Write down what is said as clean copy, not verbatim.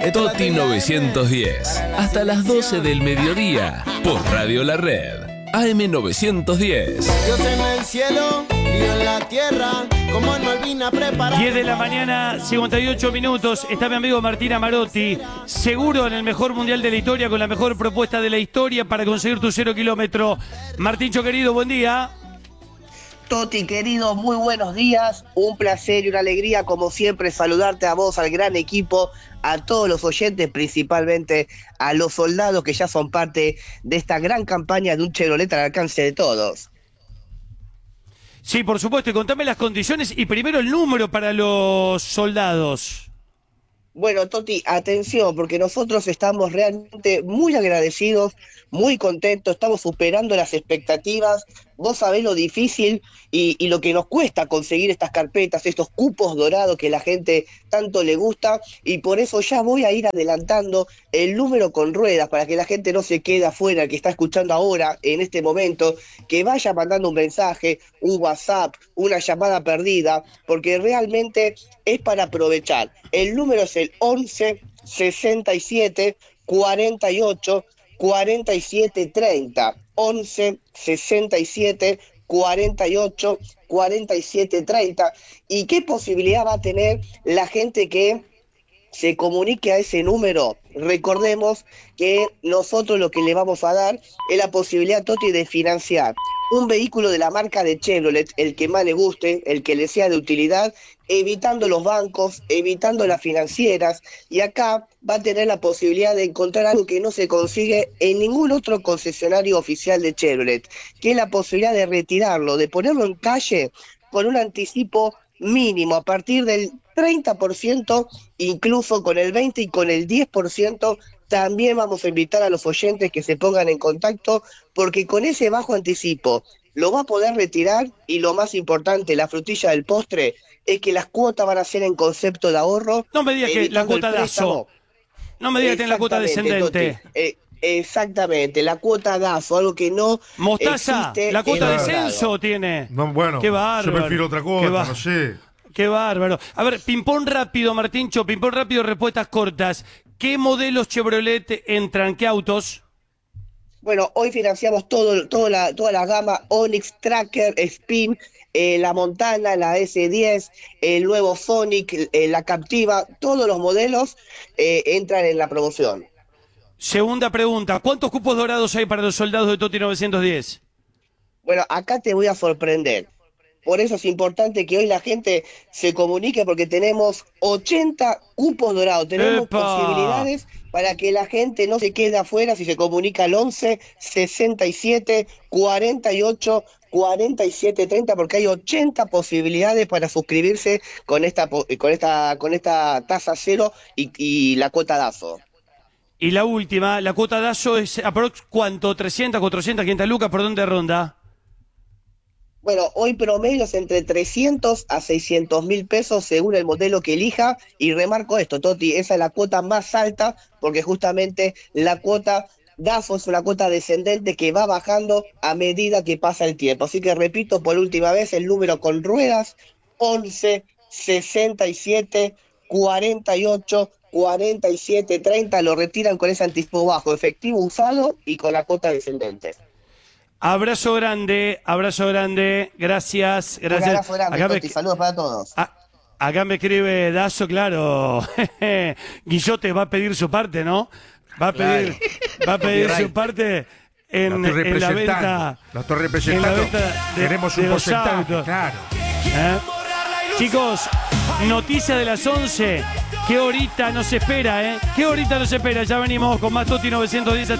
Toti 910. Hasta las 12 del mediodía. Por Radio La Red. AM 910. Dios en el cielo y en la tierra, como en Malvina preparado. 10 de la mañana, 58 minutos. Está mi amigo Martín Amarotti, seguro en el mejor mundial de la historia, con la mejor propuesta de la historia para conseguir tu 0 kilómetro. Martincho querido, buen día. Toti querido, muy buenos días, un placer y una alegría como siempre saludarte a vos, al gran equipo, a todos los oyentes, principalmente a los soldados que ya son parte de esta gran campaña de un Chevrolet al alcance de todos. Sí, por supuesto, y contame las condiciones y primero el número para los soldados. Bueno, Toti, atención, porque nosotros estamos realmente muy agradecidos, muy contentos, estamos superando las expectativas. Vos sabés lo difícil y lo que nos cuesta conseguir estas carpetas, estos cupos dorados que la gente tanto le gusta, y por eso ya voy a ir adelantando el número con ruedas para que la gente no se quede afuera, que está escuchando ahora, en este momento, que vaya mandando un mensaje, un WhatsApp, una llamada perdida, porque realmente es para aprovechar. El número es el 11 67 48 47 30. 11 67 48 47 30. ¿Y qué posibilidad va a tener la gente que se comunique a ese número? Recordemos que nosotros lo que le vamos a dar es la posibilidad, Toti, de financiar un vehículo de la marca de Chevrolet, el que más le guste, el que le sea de utilidad, evitando los bancos, evitando las financieras, y acá va a tener la posibilidad de encontrar algo que no se consigue en ningún otro concesionario oficial de Chevrolet, que es la posibilidad de retirarlo, de ponerlo en calle con un anticipo mínimo a partir del 30%, incluso con el 20% y con el 10%. También vamos a invitar a los oyentes que se pongan en contacto, porque con ese bajo anticipo lo va a poder retirar, y lo más importante, la frutilla del postre, es que las cuotas van a ser en concepto de ahorro. No me digas que la cuota DASO. No me digas que tiene la cuota descendente. Exactamente, la cuota DASO, algo que no Mostaza, existe. ¿la cuota de censo tiene? No, bueno, qué bárbaro. Yo prefiero otra cosa, no sé. Qué bárbaro. A ver, ping-pong rápido, Martincho, ping-pong rápido, respuestas cortas. ¿Qué modelos Chevrolet entran? ¿Qué autos? Bueno, hoy financiamos toda la gama Onix, Tracker, Spin, la Montana, la S10, el nuevo Sonic, la Captiva, todos los modelos entran en la promoción. Segunda pregunta, ¿cuántos cupos dorados hay para los soldados de Toti 910? Bueno, acá te voy a sorprender. Por eso es importante que hoy la gente se comunique, porque tenemos 80 cupos dorados. Tenemos posibilidades para que la gente no se quede afuera si se comunica al 11 67 48 47 30, porque hay 80 posibilidades para suscribirse con esta tasa cero y la cuota DASO. Y la última, la cuota DASO es aprox ¿cuánto? ¿300, 400, 500 lucas? ¿Por dónde ronda? Bueno, hoy promedio es entre 300 a 600 mil pesos según el modelo que elija, y remarco esto, Toti, esa es la cuota más alta, porque justamente la cuota DASO es una cuota descendente que va bajando a medida que pasa el tiempo. Así que repito por última vez el número con ruedas: 11 67 48 47 30. Lo retiran con ese anticipo bajo, efectivo usado y con la cuota descendente. Abrazo grande, gracias. Un abrazo grande, Toti, saludos para todos. Acá me escribe Dazo, claro. Guillote va a pedir su parte, ¿no? Va a pedir su parte en la venta. Lo estoy representando. Queremos un porcentaje, claro. Chicos, noticia de las 11. ¿Qué horita nos espera, ¿Qué horita nos espera? Ya venimos con más Toti 910.